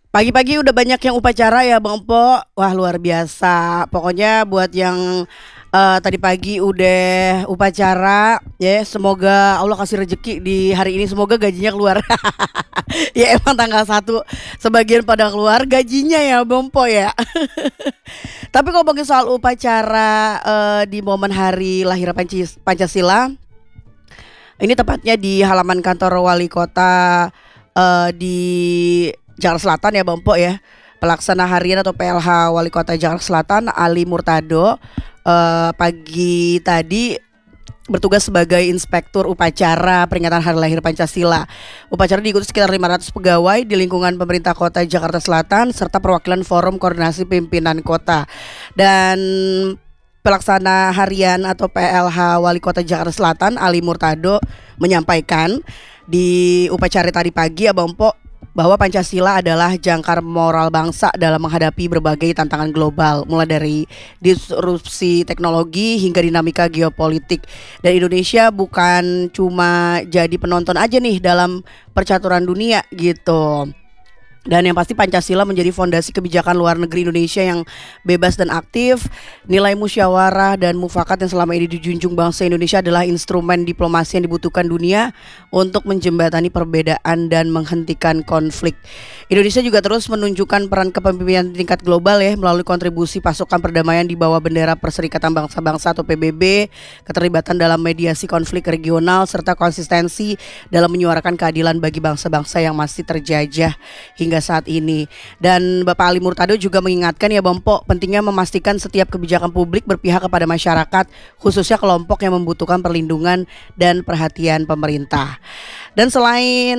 Pagi-pagi udah banyak yang upacara ya Bang Po. Wah luar biasa. Pokoknya buat yang tadi pagi udah upacara ya, semoga Allah kasih rezeki di hari ini, semoga gajinya keluar. Ya emang tanggal 1 sebagian pada keluar gajinya ya Bang Po ya. Tapi kalau ngomongin soal upacara di momen hari lahir Pancasila, ini tepatnya di halaman kantor wali kota di Jakarta Selatan ya Bang Po ya. Pelaksana harian atau PLH Wali Kota Jakarta Selatan Ali Murtado pagi tadi bertugas sebagai inspektur upacara peringatan Hari Lahir Pancasila. Upacara diikuti sekitar 500 pegawai di lingkungan pemerintah Kota Jakarta Selatan serta perwakilan Forum Koordinasi Pimpinan Kota. Dan pelaksana harian atau PLH Wali Kota Jakarta Selatan Ali Murtado menyampaikan di upacara tadi pagi ya Bang Po, bahwa Pancasila adalah jangkar moral bangsa dalam menghadapi berbagai tantangan global, mulai dari disrupsi teknologi hingga dinamika geopolitik. Dan Indonesia bukan cuma jadi penonton aja nih dalam percaturan dunia gitu. Dan yang pasti Pancasila menjadi fondasi kebijakan luar negeri Indonesia yang bebas dan aktif. Nilai musyawarah dan mufakat yang selama ini dijunjung bangsa Indonesia adalah instrumen diplomasi yang dibutuhkan dunia untuk menjembatani perbedaan dan menghentikan konflik. Indonesia juga terus menunjukkan peran kepemimpinan tingkat global ya, melalui kontribusi pasukan perdamaian di bawah bendera Perserikatan Bangsa-Bangsa atau PBB, keterlibatan dalam mediasi konflik regional, serta konsistensi dalam menyuarakan keadilan bagi bangsa-bangsa yang masih terjajah hingga saat ini. Dan Bapak Ali Murtado juga mengingatkan ya Bang Po, pentingnya memastikan setiap kebijakan publik berpihak kepada masyarakat, khususnya kelompok yang membutuhkan perlindungan dan perhatian pemerintah. Dan selain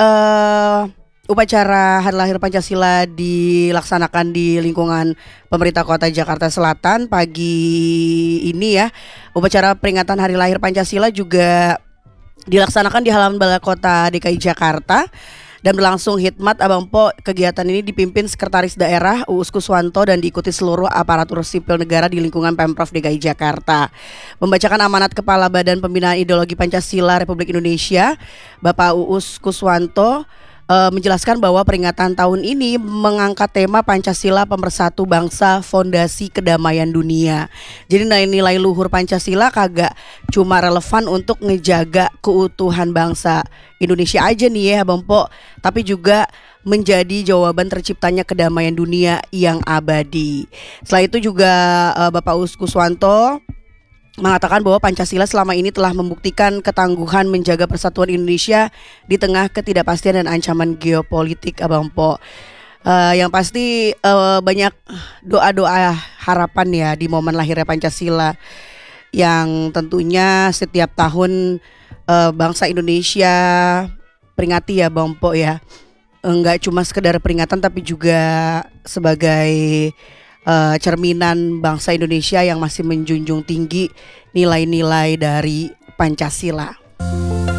upacara Hari Lahir Pancasila dilaksanakan di lingkungan pemerintah Kota Jakarta Selatan pagi ini ya, upacara peringatan Hari Lahir Pancasila juga dilaksanakan di halaman Balai Kota DKI Jakarta dan berlangsung hikmat Abang Po. Kegiatan ini dipimpin Sekretaris Daerah Uus Kuswanto dan diikuti seluruh aparatur sipil negara di lingkungan Pemprov DKI Jakarta. Membacakan amanat Kepala Badan Pembinaan Ideologi Pancasila Republik Indonesia, Bapak Uus Kuswanto menjelaskan bahwa peringatan tahun ini mengangkat tema Pancasila Pemersatu Bangsa Fondasi Kedamaian Dunia. Jadi nilai-nilai luhur Pancasila kagak cuma relevan untuk ngejaga keutuhan bangsa Indonesia aja nih ya Bang Po, tapi juga menjadi jawaban terciptanya kedamaian dunia yang abadi. Setelah itu juga Bapak Uus Kuswanto mengatakan bahwa Pancasila selama ini telah membuktikan ketangguhan menjaga persatuan Indonesia di tengah ketidakpastian dan ancaman geopolitik Abang Po. Yang pasti banyak doa-doa harapan ya di momen lahirnya Pancasila, yang tentunya setiap tahun bangsa Indonesia peringati ya Bang Po ya. Enggak cuma sekedar peringatan tapi juga sebagai cerminan bangsa Indonesia yang masih menjunjung tinggi nilai-nilai dari Pancasila.